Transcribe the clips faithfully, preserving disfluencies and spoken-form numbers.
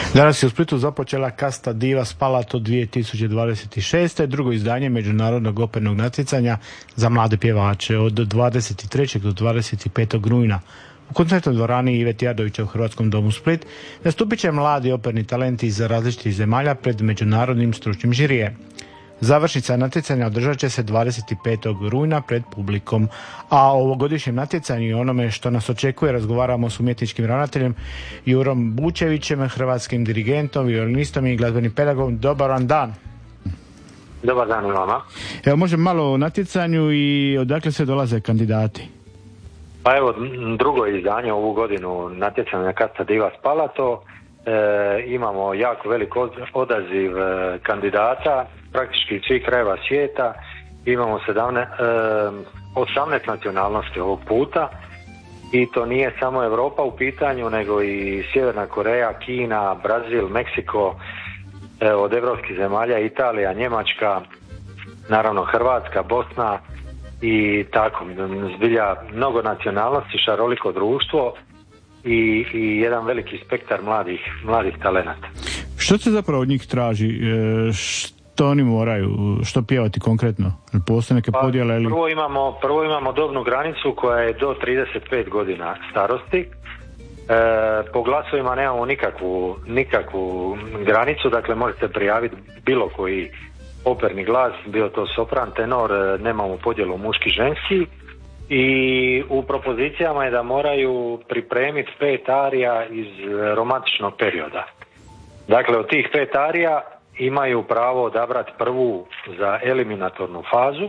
Danas je u Splitu započela Casta Diva Spalato dvije tisuće dvadeset šeste. drugo izdanje međunarodnog opernog natjecanja za mlade pjevače od dvadeset trećeg do dvadeset petog rujna. U koncertnoj dvorani Ive Tjardovića u Hrvatskom domu Split nastupit će mladi operni talenti iz različitih zemalja pred međunarodnim stručnim žirije. Završnica natjecanja održat će se dvadeset petog rujna pred publikom, a o ovogodišnjem natjecanju i onome što nas očekuje razgovaramo s umjetničkim ravnateljem Jurom Bučevićem, hrvatskim dirigentom, violinistom i glazbenim pedagogom. Dobar vam dan. Dobar dan i vama. Evo, možemo malo o natjecanju i odakle se dolaze kandidati? Pa evo, drugo izdanje ovu godinu natjecanja Casta Diva Spalato. E, imamo jako velik odaziv e, kandidata, praktički iz svih krajeva svijeta. Imamo sedamnaest, e, osamnaest nacionalnosti ovog puta i to nije samo Europa u pitanju, nego i Sjeverna Koreja, Kina, Brazil, Meksiko, e, od evropskih zemalja Italija, Njemačka, naravno Hrvatska, Bosna i tako. Zbilja mnogo nacionalnosti, šaroliko društvo i, i jedan veliki spektar mladih, mladih talenata. Što se zapravo od njih traži? E, što oni moraju? Što pjevati konkretno? Postoje neke pa, podjele ili... Prvo imamo, prvo imamo dobnu granicu koja je do trideset pet godina starosti. E, po glasovima nemamo nikakvu, nikakvu granicu, dakle možete prijaviti bilo koji operni glas, bio to sopran, tenor, nemamo podjelu muški, ženski. I u propozicijama je da moraju pripremiti pet arija iz romantičnog perioda. Dakle, od tih pet arija imaju pravo odabrati prvu za eliminatornu fazu,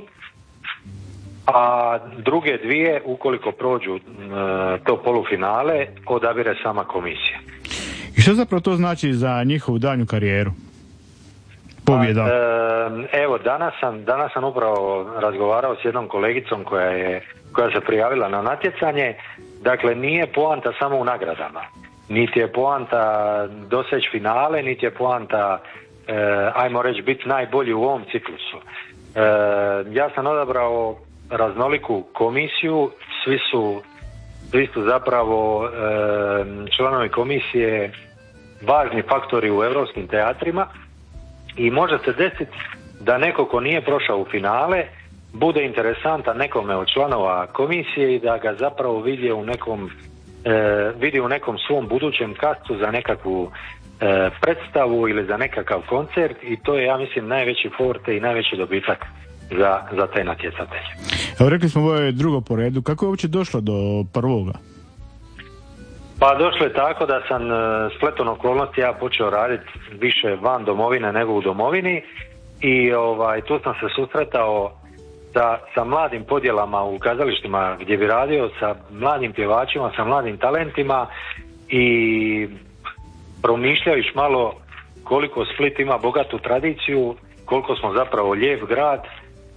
a druge dvije, ukoliko prođu e, to polufinale, odabire sama komisija. I što zapravo to znači za njihovu daljnju karijeru? Pobjeda. Pa, e, evo, danas sam, danas sam upravo razgovarao s jednom kolegicom koja je koja se prijavila na natjecanje. Dakle, nije poanta samo u nagradama. Niti je poanta doseći finale, niti je poanta, e, ajmo reći, biti najbolji u ovom ciklusu. E, ja sam odabrao raznoliku komisiju, svi su, svi su zapravo e, članovi komisije važni faktori u europskim teatrima i može se desiti da neko ko nije prošao u finale bude interesantan nekome od članova komisije i da ga zapravo vidi u nekom, e, vidi u nekom svom budućem kastu za nekakvu e, predstavu ili za nekakav koncert i to je, ja mislim, najveći forte i najveći dobitak za, za te natjecatelje. Evo, rekli smo, ovo je drugo po redu. Kako je uopće došlo do prvoga? Pa došlo je tako da sam spletom okolnosti ja počeo raditi više van domovine nego u domovini i ovaj, tu sam se susretao sa, sa mladim podjelama u kazalištima gdje bi radio, sa mladim pjevačima, sa mladim talentima i promišljajući malo koliko Split ima bogatu tradiciju, koliko smo zapravo lijep grad, e,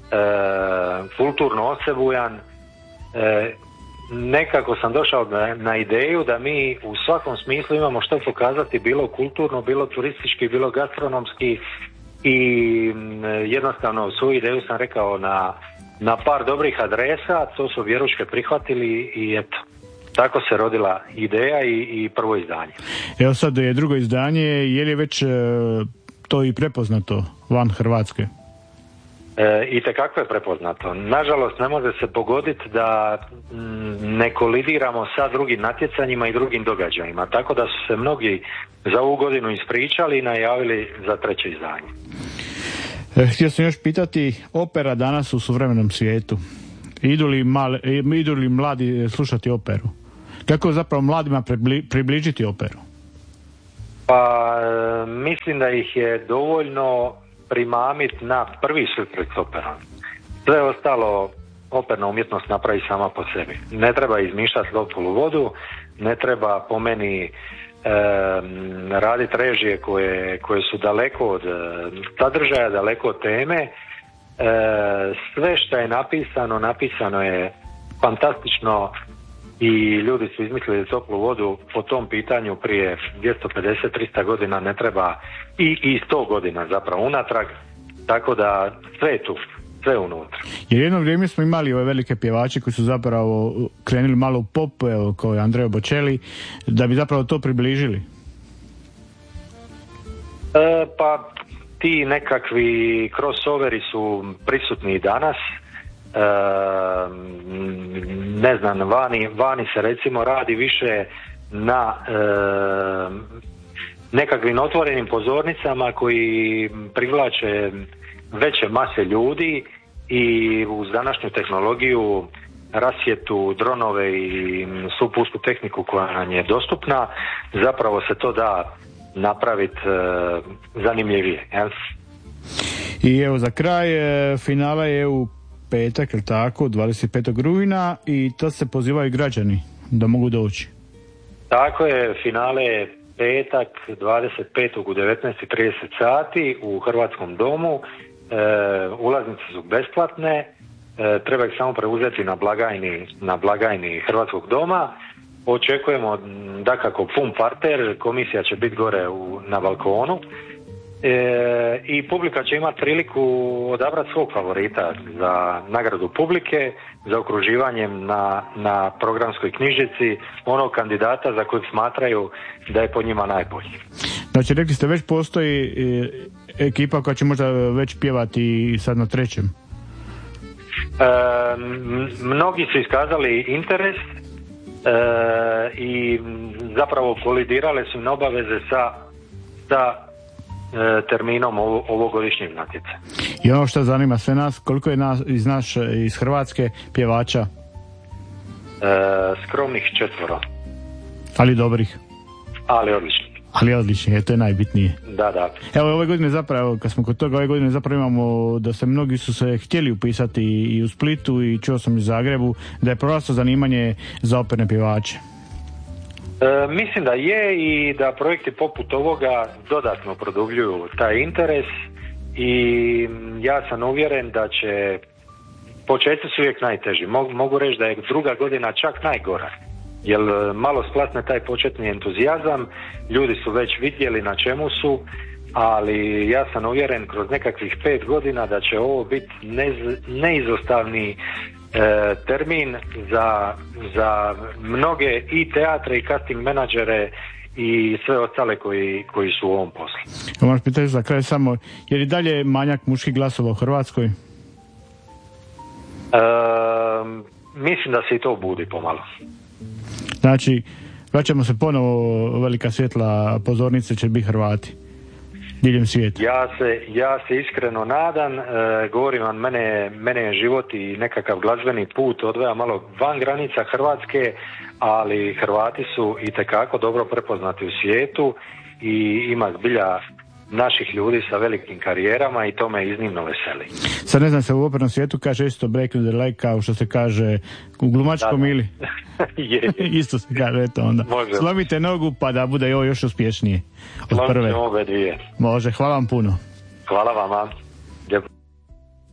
kulturno osebujan, e, nekako sam došao na, na ideju da mi u svakom smislu imamo što pokazati, bilo kulturno, bilo turistički, bilo gastronomski i jednostavno svoju ideju sam rekao na, na par dobrih adresa, to su vjeruške prihvatili i eto, tako se rodila ideja i, i prvo izdanje. Evo sad je drugo izdanje, je li već e, to i prepoznato van Hrvatske? E, I tekako je prepoznato. Nažalost, ne može se pogoditi da m, ne kolidiramo sa drugim natjecanjima i drugim događajima, tako da su se mnogi za ovu godinu ispričali i najavili za treće izdanje. E, htio sam još pitati, opera danas u suvremenom svijetu, idu li, male, idu li mladi slušati operu? Kako zapravo mladima pribli, približiti operu? Pa e, mislim da ih je dovoljno primamiti na prvi susret s operom. Sve ostalo operna umjetnost napravi sama po sebi. Ne treba izmišljati toplu vodu, ne treba po meni e, raditi režije koje, koje su daleko od sadržaja, daleko od teme. E, sve što je napisano, napisano je fantastično i ljudi su izmislili toplu vodu po tom pitanju prije dvjesto pedeset do trista godina, ne treba i, i sto godina zapravo unatrag, tako da sve je tu, sve unutra. Jer jedno vrijeme smo imali ove velike pjevače koji su zapravo krenuli malo u pop, evo, kao je Andrea Bocelli, da bi zapravo to približili. E, pa ti nekakvi crossoveri su prisutni i danas. E, ne znam, vani, vani se recimo radi više na e, nekakvim otvorenim pozornicama koji privlače veće mase ljudi i uz današnju tehnologiju, rasvjetu, dronove i svu pustu tehniku koja nam je dostupna, zapravo se to da napraviti e, zanimljivije. Jel? I evo za kraj, finala je u petak, ili tako, dvadeset petog rujna, i to se pozivaju građani da mogu doći. Tako je, finale je petak dvadeset petog u devetnaest i trideset sati u Hrvatskom domu. E, ulaznice su besplatne, e, treba ih samo preuzeti na blagajni, na blagajni Hrvatskog doma. Očekujemo dakako pun parter, komisija će biti gore u, na balkonu. E, i publika će imati priliku odabrati svog favorita za nagradu publike, za okruživanjem na, na programskoj knjižici onog kandidata za kojeg smatraju da je po njima najbolji. Znači, rekli ste, već postoji e, ekipa koja će možda već pjevati sad na trećem? E, m- mnogi su iskazali interes e, i zapravo kolidirale su na obaveze sa, sa terminom ovogodišnjeg natjecanja. I ono što zanima sve nas, koliko je nas, iz naš, iz Hrvatske pjevača? E, skromnih četvoro. Ali dobrih? Ali odličnih. Ali odličnih, to je najbitnije. Da, da. Evo, ove godine zapravo, kad smo kod toga, ove godine zapravo imamo da se mnogi su se htjeli upisati i u Splitu i čuo sam i u Zagrebu, da je poraslo zanimanje za operne pjevače. E, mislim da je i da projekti poput ovoga dodatno produbljuju taj interes i ja sam uvjeren da će, početci su uvijek najteži, mogu, mogu reći da je druga godina čak najgora, jer malo splasne taj početni entuzijazam, ljudi su već vidjeli na čemu su, ali ja sam uvjeren kroz nekakvih pet godina da će ovo biti nez, neizostavni E, termin za, za mnoge i teatre i casting menadžere i sve ostale koji, koji su u ovom poslu. Moram pitati za kraj samo, je li dalje manjak muških glasova u Hrvatskoj? E, mislim da se i to budi pomalo. Znači, vraćamo se ponovo, velika svjetla pozornice će biti Hrvati diljem svijeta. Ja se, ja se iskreno nadam, e, govorim vam, mene, mene je život i nekakav glazbeni put odvaja malo van granica Hrvatske, ali Hrvati su itekako dobro prepoznati u svijetu i ima zbilja naših ljudi sa velikim karijerama i to me iznimno veseli. Sad ne znam, se u opernom svijetu kaže isto break the leg, kao što se kaže u glumačkom, da, ili? je. Isto se kaže, eto onda. Može. Slomite nogu pa da bude ovo još uspješnije od Slomite prve. ove dvije. Može, hvala vam puno. Hvala vama.